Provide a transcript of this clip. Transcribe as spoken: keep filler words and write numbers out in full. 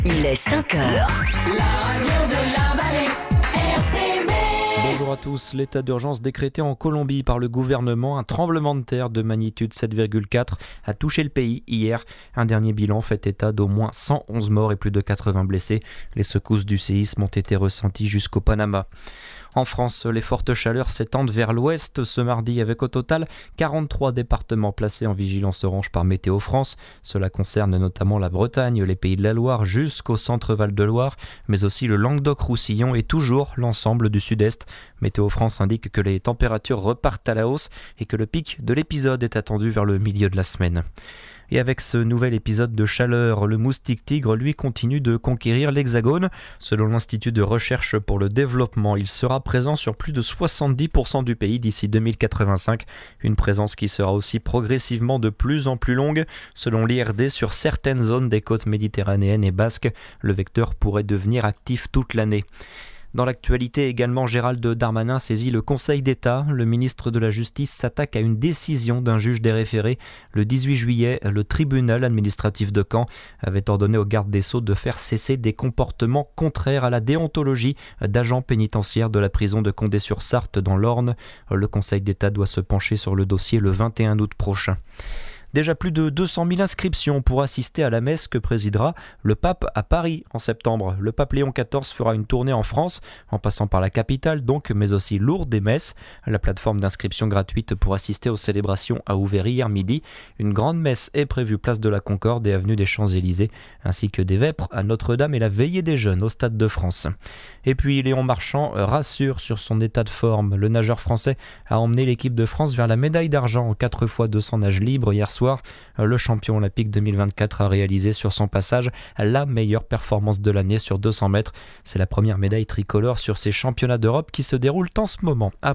Il est cinq heures. La radio de la vallée, R C B. Bonjour à tous. L'état d'urgence décrété en Colombie par le gouvernement, un tremblement de terre de magnitude sept virgule quatre a touché le pays hier. Un dernier bilan fait état d'au moins cent onze morts et plus de quatre-vingts blessés. Les secousses du séisme ont été ressenties jusqu'au Panama. En France, les fortes chaleurs s'étendent vers l'ouest ce mardi avec au total quarante-trois départements placés en vigilance orange par Météo France. Cela concerne notamment la Bretagne, les Pays de la Loire jusqu'au centre Val-de-Loire, mais aussi le Languedoc-Roussillon et toujours l'ensemble du sud-est. Météo France indique que les températures repartent à la hausse et que le pic de l'épisode est attendu vers le milieu de la semaine. Et avec ce nouvel épisode de chaleur, le moustique tigre, lui, continue de conquérir l'Hexagone. Selon l'Institut de recherche pour le développement, il sera présent sur plus de soixante-dix pour cent du pays d'ici deux mille quatre-vingt-cinq. Une présence qui sera aussi progressivement de plus en plus longue. Selon l'I R D, sur certaines zones des côtes méditerranéennes et basques, le vecteur pourrait devenir actif toute l'année. Dans l'actualité également, Gérald Darmanin saisit le Conseil d'État. Le ministre de la Justice s'attaque à une décision d'un juge des référés. Le dix-huit juillet, le tribunal administratif de Caen avait ordonné au garde des Sceaux de faire cesser des comportements contraires à la déontologie d'agents pénitentiaires de la prison de Condé-sur-Sarthe dans l'Orne. Le Conseil d'État doit se pencher sur le dossier le vingt et un août prochain. Déjà plus de deux cent mille inscriptions pour assister à la messe que présidera le pape à Paris en septembre. Le pape Léon quatorze fera une tournée en France, en passant par la capitale donc, mais aussi Lourdes et Metz. La plateforme d'inscription gratuite pour assister aux célébrations a ouvert hier midi. Une grande messe est prévue place de la Concorde et avenue des Champs-Élysées, ainsi que des vêpres à Notre-Dame et la veillée des jeunes au Stade de France. Et puis Léon Marchand rassure sur son état de forme. Le nageur français a emmené l'équipe de France vers la médaille d'argent en quatre fois deux cents nage libre hier soir. Le champion olympique deux mille vingt-quatre a réalisé sur son passage la meilleure performance de l'année sur deux cents mètres. C'est la première médaille tricolore sur ces championnats d'Europe qui se déroulent en ce moment.